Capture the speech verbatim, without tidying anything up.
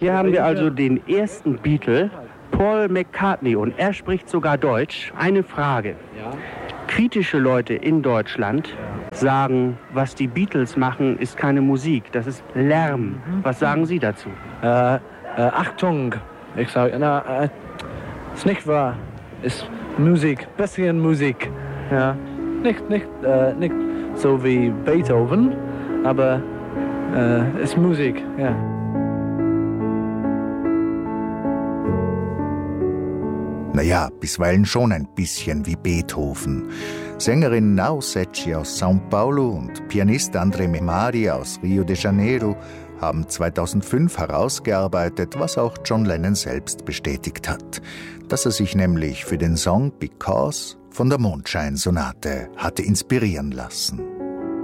Hier haben wir also den ersten Beatle, Paul McCartney, und er spricht sogar Deutsch. Eine Frage. Kritische Leute in Deutschland sagen, was die Beatles machen, ist keine Musik, das ist Lärm. Was sagen Sie dazu? Äh, äh, Achtung, ich sage, na, äh, ist nicht wahr, ist Musik, bisschen Musik. Ja. Nicht, nicht, äh, nicht so wie Beethoven, aber äh, ist Musik, ja. Naja, bisweilen schon ein bisschen wie Beethoven. Sängerin Nau Secchi aus São Paulo und Pianist André Memari aus Rio de Janeiro haben zweitausendfünf herausgearbeitet, was auch John Lennon selbst bestätigt hat, dass er sich nämlich für den Song Because von der Mondscheinsonate hatte inspirieren lassen.